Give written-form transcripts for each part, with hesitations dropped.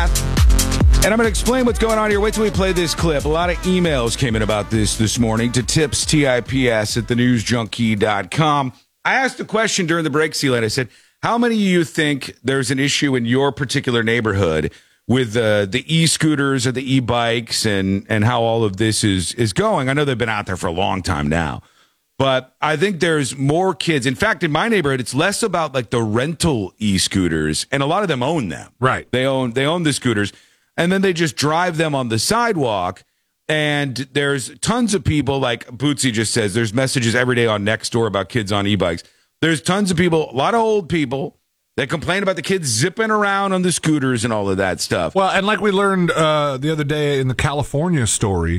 path. And I'm going to explain what's going on here. Wait till we play this clip. A lot of emails came in about this morning to tips, TIPS, at thenewsjunkie.com. I asked a question during the break, Sealand. I said, how many of you think there's an issue in your particular neighborhood with the e-scooters or the e-bikes and how all of this is going? I know they've been out there for a long time now. But I think there's more kids. In fact, in my neighborhood, it's less about like the rental e-scooters, and a lot of them own them. Right. They own the scooters, and then they just drive them on the sidewalk. And there's tons of people, like Bootsy just says, there's messages every day on Nextdoor about kids on e-bikes. There's tons of people, a lot of old people that complain about the kids zipping around on the scooters and all of that stuff. Well, and like we learned the other day in the California story,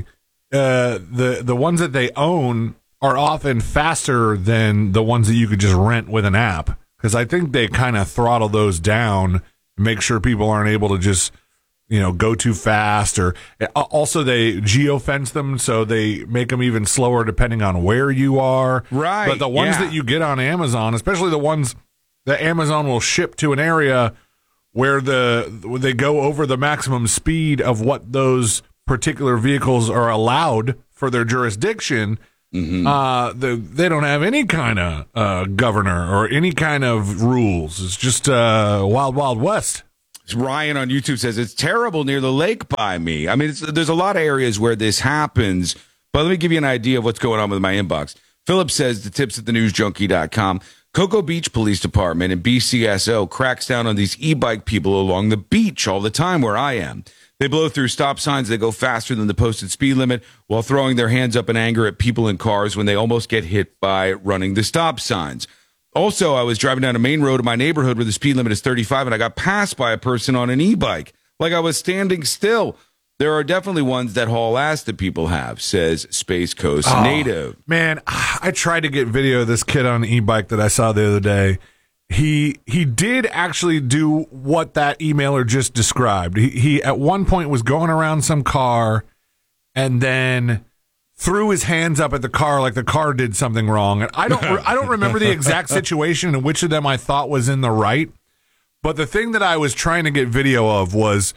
the ones that they own are often faster than the ones that you could just rent with an app, because I think they kind of throttle those down, make sure people aren't able to just, go too fast. Or also they geofence them, so they make them even slower depending on where you are. Right. But the ones that you get on Amazon, especially the ones that Amazon will ship to an area where they go over the maximum speed of what those particular vehicles are allowed for their jurisdiction. Mm-hmm. They don't have any kind of governor or any kind of rules. It's just wild west. Ryan on YouTube says it's terrible near the lake by me. I mean, there's a lot of areas where this happens, but let me give you an idea of what's going on with my inbox. Philip says the tips at thenewsjunkie.com. Cocoa Beach Police Department and BCSO cracks down on these e-bike people along the beach all the time where I am. They blow through stop signs that go faster than the posted speed limit while throwing their hands up in anger at people in cars when they almost get hit by running the stop signs. Also, I was driving down a main road in my neighborhood where the speed limit is 35, and I got passed by a person on an e-bike. Like I was standing still. There are definitely ones that haul ass that people have, says Space Coast Native. Man, I tried to get video of this kid on an e-bike that I saw the other day. He did actually do what that emailer just described. He at one point was going around some car and then threw his hands up at the car like the car did something wrong. And I don't remember the exact situation and which of them I thought was in the right. But the thing that I was trying to get video of was,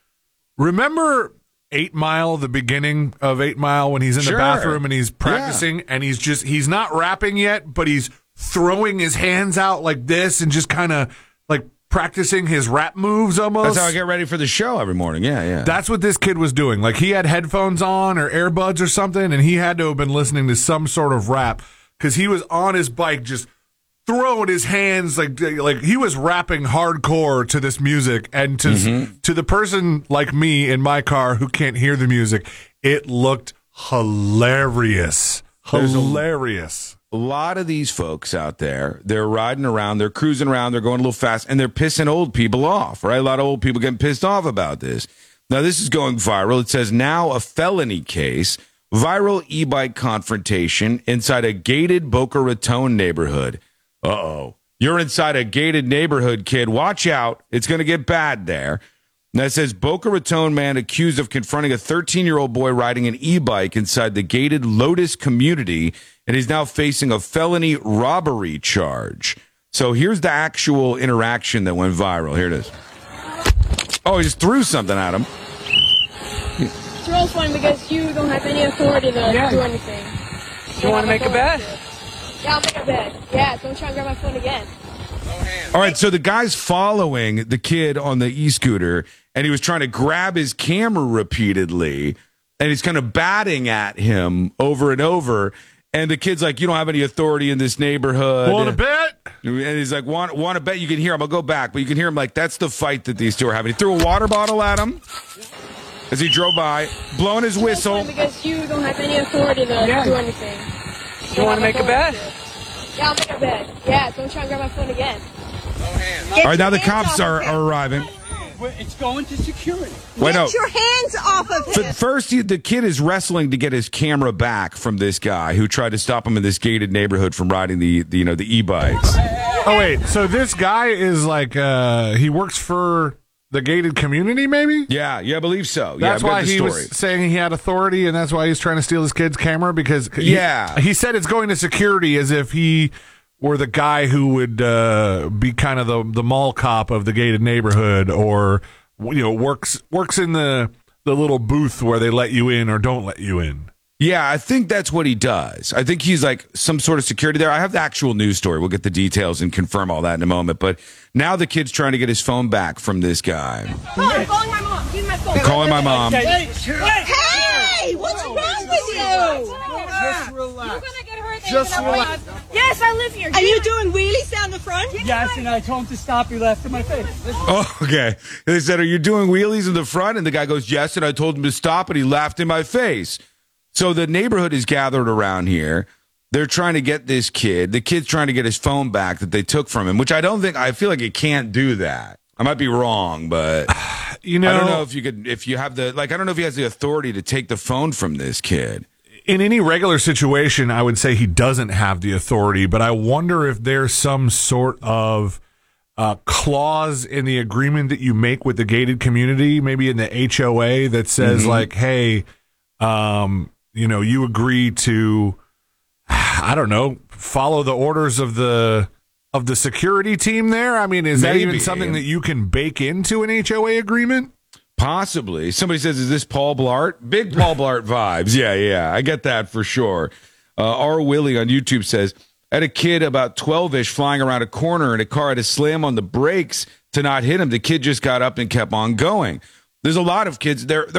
remember 8 Mile, the beginning of 8 Mile, when he's in the bathroom and he's practicing and he's not rapping yet, but he's throwing his hands out like this and just kind of like practicing his rap moves almost. That's how I get ready for the show every morning. Yeah. That's what this kid was doing. Like he had headphones on or earbuds or something, and he had to have been listening to some sort of rap because he was on his bike just throwing his hands like he was rapping hardcore to this music. And to the person like me in my car who can't hear the music, it looked hilarious. Hilarious. A lot of these folks out there, they're riding around, they're cruising around, they're going a little fast, and they're pissing old people off, right? A lot of old people getting pissed off about this. Now, this is going viral. It says, now a felony case, viral e-bike confrontation inside a gated Boca Raton neighborhood. Uh-oh. You're inside a gated neighborhood, kid. Watch out. It's going to get bad there. Now, it says, Boca Raton man accused of confronting a 13-year-old boy riding an e-bike inside the gated Lotus community, and he's now facing a felony robbery charge. So here's the actual interaction that went viral. Here it is. Oh, he just threw something at him. It's real fun because you don't have any authority to do anything. You want to make a bet? Yeah, I'll make a bet. Yeah, don't try and grab my phone again. All right, so the guy's following the kid on the e-scooter, and he was trying to grab his camera repeatedly, and he's kind of batting at him over and over. And the kid's like, you don't have any authority in this neighborhood. Want to bet? And he's like, want to bet? You can hear him. I'll go back. But you can hear him like, that's the fight that these two are having. He threw a water bottle at him as he drove by, blowing his whistle. Because you don't have any authority to do anything. You want to make a bet? Yeah, I'll make a bet. Yeah, don't try and grab my phone again. All right, now the cops are arriving. It's going to security. Get your hands off of him. First, the kid is wrestling to get his camera back from this guy who tried to stop him in this gated neighborhood from riding the e-bikes. Oh, wait. So this guy is like, he works for the gated community, maybe? Yeah, I believe so. That's why he story. was saying he had authority, and that's why he's trying to steal his kid's camera, because he said it's going to security as if he were the guy who would be kind of the mall cop of the gated neighborhood or works in the little booth where they let you in or don't let you in. Yeah, I think that's what he does. I think he's like some sort of security there. I have the actual news story. We'll get the details and confirm all that in a moment. But now the kid's trying to get his phone back from this guy. Oh, I'm calling my mom. Give me my phone. Calling my mom. Hey, What's wrong with you? Just relax. You're gonna get hurt. Just relax. Yes, I live here. Are you doing wheelies down the front? Yes, and I told him to stop. He laughed in my face. Oh, okay. They said, "Are you doing wheelies in the front?" And the guy goes, "Yes." And I told him to stop, and he laughed in my face. So the neighborhood is gathered around here. They're trying to get this kid. The kid's trying to get his phone back that they took from him, which I feel like it can't do that. I might be wrong, but I don't know if you have I don't know if he has the authority to take the phone from this kid. In any regular situation, I would say he doesn't have the authority, but I wonder if there's some sort of clause in the agreement that you make with the gated community, maybe in the HOA, that says like, hey, you agree to, I don't know, follow the orders of the security team there. I mean, is that even something that you can bake into an HOA agreement? Possibly. Somebody says, "Is this Paul Blart?" Big Paul Blart vibes. Yeah, I get that for sure. R. Willie on YouTube says, "I had a kid about 12-ish flying around a corner, and a car had to slam on the brakes to not hit him. The kid just got up and kept on going." There's a lot of kids. There